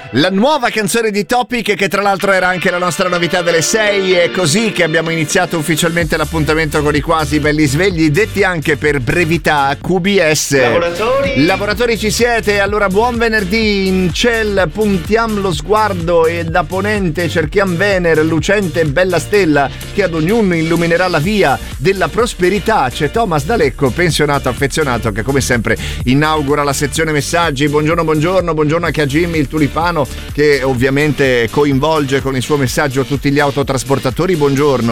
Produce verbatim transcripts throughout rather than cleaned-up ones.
La nuova canzone di Topic, che tra l'altro era anche la nostra novità delle sei. È così che abbiamo iniziato ufficialmente l'appuntamento con i quasi belli svegli, detti anche per brevità Q B S. Lavoratori Lavoratori ci siete? Allora buon venerdì. In ciel puntiam lo sguardo e da ponente cerchiam Vener, lucente e bella stella, che ad ognuno illuminerà la via della prosperità. C'è Thomas D'Alecco, pensionato affezionato, che come sempre inaugura la sezione messaggi. Buongiorno, buongiorno, buongiorno anche a Jimmy il tulipano, che ovviamente coinvolge con il suo messaggio tutti gli autotrasportatori. Buongiorno.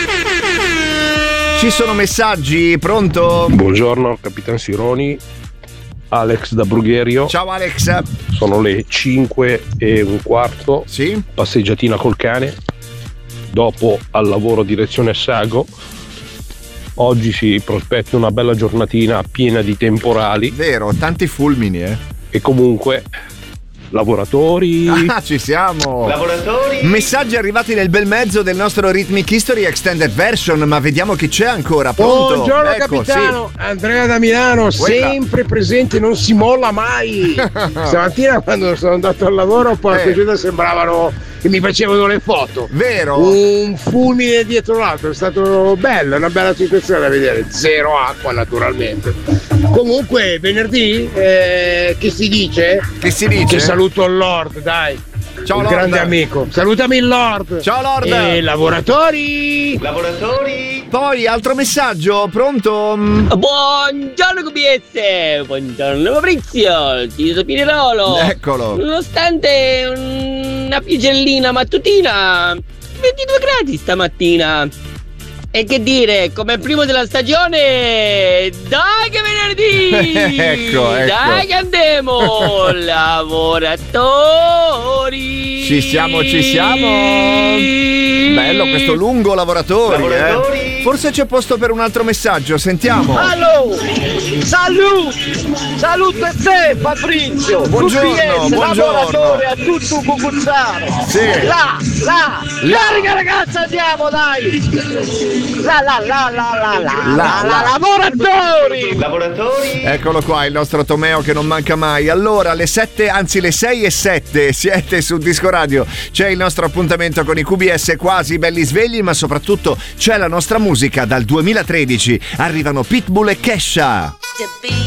Ci sono messaggi, pronto? Buongiorno Capitan Sironi, Alex da Brugherio. Ciao Alex. Sono le cinque e un quarto. Sì. Passeggiatina col cane. Dopo al lavoro direzione Sago. Oggi si prospetta una bella giornatina piena di temporali. Vero, tanti fulmini, eh. E comunque lavoratori. Ah, ci siamo. Lavoratori Messaggi arrivati nel bel mezzo del nostro Rhythmic History Extended Version, ma vediamo chi c'è ancora. Pronto? Buongiorno ecco, capitano, sì. Andrea da Milano, Quella. sempre presente, non si molla mai. Stamattina quando sono andato al lavoro poi Eh. le persone sembravano che mi facevano le foto. Vero? Un fulmine dietro l'altro, è stato bello, una bella situazione da vedere. Zero acqua naturalmente. Comunque venerdì eh, che si dice? Che si dice? Che saluto il Lord, dai. Ciao, un Lord. grande amico. Salutami il Lord. Ciao Lord. E lavoratori. Lavoratori Poi altro messaggio, pronto? Buongiorno Q B S, buongiorno Fabrizio, Tito Pinerolo. Eccolo. Nonostante una piogellina mattutina, ventidue gradi stamattina. E che dire, come primo della stagione, dai che venerdì! Ecco, ecco. Dai che andiamo, lavoratori! Ci siamo, ci siamo. Bello questo lungo lavoratori, Lavoratori. eh. Forse c'è posto per un altro messaggio, sentiamo. Allo, salut, saluto a te Fabrizio, Buongiorno, Q B S, buongiorno. lavoratore a tutto Cucuzzaro. Sì. Là, là, Là. carica ragazza, andiamo dai. La la la la la la La, la la. la lavoratori. Lavoratori Eccolo qua, il nostro Tomeo che non manca mai. Allora, le sette, anzi le sei e sette, siete su Disco Radio. C'è il nostro appuntamento con i Q B S quasi belli svegli, ma soprattutto c'è la nostra musica dal duemilatredici. Arrivano Pitbull e Kesha.